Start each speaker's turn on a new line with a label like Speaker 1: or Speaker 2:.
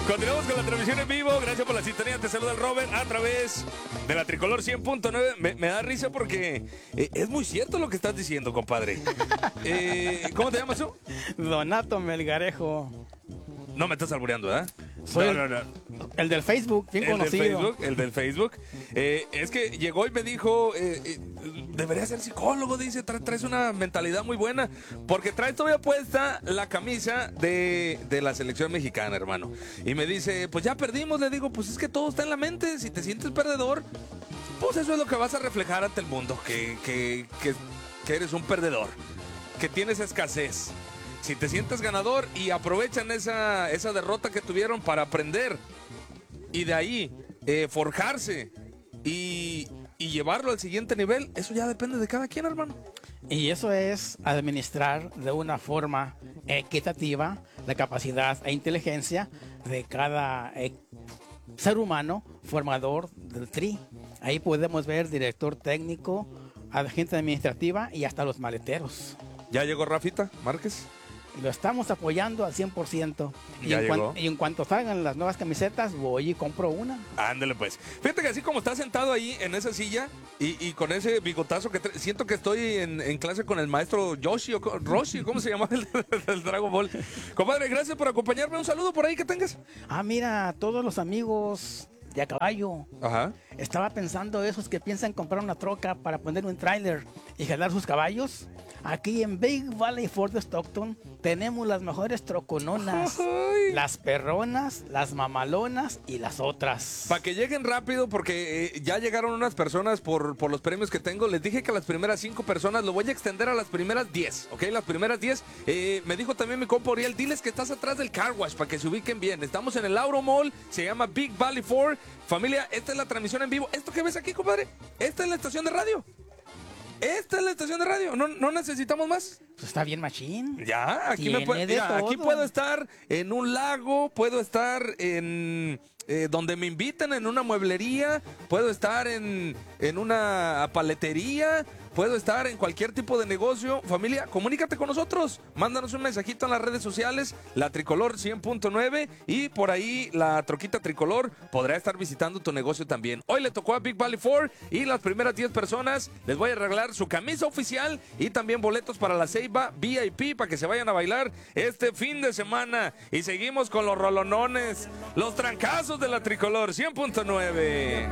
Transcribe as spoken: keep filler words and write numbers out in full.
Speaker 1: Continuamos con la transmisión en vivo. Gracias por la sintonía. Te saluda el Robert a través de la Tricolor cien punto nueve. Me, me da risa porque eh, es muy cierto lo que estás diciendo, compadre. Eh, ¿Cómo te llamas tú?
Speaker 2: Donato Melgarejo.
Speaker 1: No me estás albureando, ¿verdad?
Speaker 2: Soy
Speaker 1: no,
Speaker 2: el,
Speaker 1: no, no.
Speaker 2: el del Facebook, bien
Speaker 1: El del
Speaker 2: conocido.
Speaker 1: Facebook, el del Facebook. Eh, es que llegó y me dijo, eh, eh, debería ser psicólogo, dice, tra traes una mentalidad muy buena, porque traes todavía puesta la camisa de, de la selección mexicana, hermano. Y me dice, pues ya perdimos, le digo, pues es que todo está en la mente, si te sientes perdedor, pues eso es lo que vas a reflejar ante el mundo, que, que, que, que eres un perdedor, que tienes escasez. Si te sientes ganador y aprovechan esa, esa derrota que tuvieron para aprender y de ahí eh, forjarse y, y llevarlo al siguiente nivel, eso ya depende de cada quien, hermano.
Speaker 2: Y eso es administrar de una forma equitativa la capacidad e inteligencia de cada eh, ser humano formador del Tri. Ahí podemos ver director técnico, agente administrativa y hasta los maleteros.
Speaker 1: ¿Ya llegó Rafita Márquez?
Speaker 2: Lo estamos apoyando al cien por ciento. Y
Speaker 1: Ya
Speaker 2: en,
Speaker 1: llegó.
Speaker 2: cuan, y en cuanto salgan las nuevas camisetas, voy y compro una.
Speaker 1: Ándale pues. Fíjate que así como está sentado ahí en esa silla y, y con ese bigotazo que tra- siento que estoy en, en clase con el maestro Yoshi o co- Roshi, ¿cómo se llama el del Dragon Ball? Compadre, gracias por acompañarme. Un saludo por ahí que tengas.
Speaker 2: Ah, mira, todos los amigos de a caballo.
Speaker 1: Ajá.
Speaker 2: Estaba pensando esos que piensan comprar una troca para poner un tráiler y jalar sus caballos. Aquí en Big Valley Ford de Stockton tenemos las mejores trocononas,
Speaker 1: Ay.
Speaker 2: las perronas, las mamalonas y las otras.
Speaker 1: Para que lleguen rápido, porque eh, ya llegaron unas personas por, por los premios que tengo. Les dije que a las primeras cinco personas lo voy a extender a las primeras diez, ¿ok? Las primeras diez. Eh, me dijo también mi compa Oriel, diles que estás atrás del Car Wash para que se ubiquen bien. Estamos en el Auro Mall, se llama Big Valley Ford. Familia, esta es la transmisión en vivo. ¿Esto que ves aquí, compadre? Esta es la estación de radio. Esta es la estación de radio. ¿No, no necesitamos más?
Speaker 2: Pues está bien machín.
Speaker 1: Ya, aquí,
Speaker 2: Tiene
Speaker 1: me puede,
Speaker 2: de
Speaker 1: mira, aquí
Speaker 2: todo.
Speaker 1: puedo estar en un lago, puedo estar en eh, donde me inviten, en una mueblería, puedo estar en, en una paletería, puedo estar en cualquier tipo de negocio. Familia, comunícate con nosotros, mándanos un mensajito en las redes sociales, la Tricolor cien punto nueve, y por ahí la troquita Tricolor podrá estar visitando tu negocio también. Hoy le tocó a Big Valley Ford y las primeras diez personas les voy a regalar su camisa oficial y también boletos para la Ceiba V I P para que se vayan a bailar este fin de semana. Y seguimos con los rolonones, los trancazos de la Tricolor cien punto nueve.